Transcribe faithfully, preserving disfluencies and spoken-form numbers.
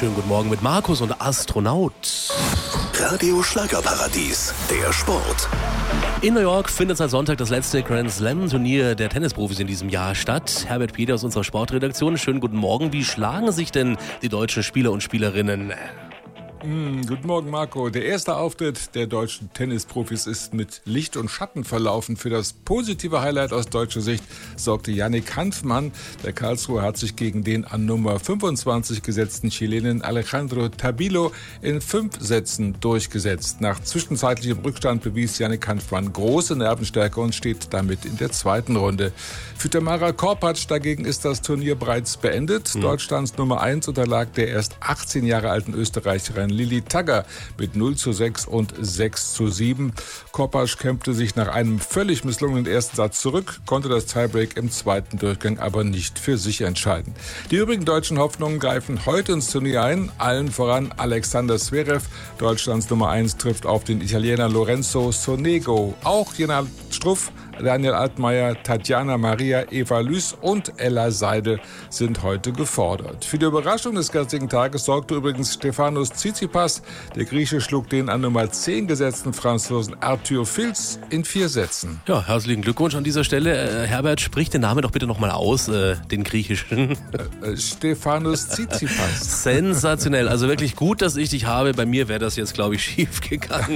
Schönen guten Morgen mit Markus und Astronaut. Radio Schlagerparadies, der Sport. In New York findet seit Sonntag das letzte Grand Slam Turnier der Tennisprofis in diesem Jahr statt. Herbert Peter aus unserer Sportredaktion. Schönen guten Morgen. Wie schlagen sich denn die deutschen Spieler und Spielerinnen? Mm, guten Morgen, Marco. Der erste Auftritt der deutschen Tennisprofis ist mit Licht und Schatten verlaufen. Für das positive Highlight aus deutscher Sicht sorgte Yannick Hanfmann. Der Karlsruher hat sich gegen den an Nummer fünfundzwanzig gesetzten Chilenen Alejandro Tabilo in fünf Sätzen durchgesetzt. Nach zwischenzeitlichem Rückstand bewies Yannick Hanfmann große Nervenstärke und steht damit in der zweiten Runde. Für Tamara Korpatsch dagegen ist das Turnier bereits beendet. Mhm. Deutschlands Nummer eins unterlag der erst achtzehn Jahre alten Österreicherin Lilly Tagger mit null zu sechs und sechs zu sieben. Korpatsch kämpfte sich nach einem völlig misslungenen ersten Satz zurück, konnte das Tiebreak im zweiten Durchgang aber nicht für sich entscheiden. Die übrigen deutschen Hoffnungen greifen heute ins Turnier ein, allen voran Alexander Zverev. Deutschlands Nummer eins trifft auf den Italiener Lorenzo Sonego. Auch Jenal Struff, Daniel Altmaier, Tatjana Maria, Eva Lys und Ella Seidel sind heute gefordert. Für die Überraschung des gestrigen Tages sorgte übrigens Stefanos Tsitsipas. Der Grieche schlug den an Nummer zehn gesetzten Franzosen Arthur Fils in vier Sätzen. Ja, herzlichen Glückwunsch an dieser Stelle. Äh, Herbert, sprich den Namen doch bitte nochmal aus, äh, den griechischen. Äh, äh, Stefanos Tsitsipas. Sensationell, also wirklich gut, dass ich dich habe. Bei mir wäre das jetzt, glaube ich, schief gegangen.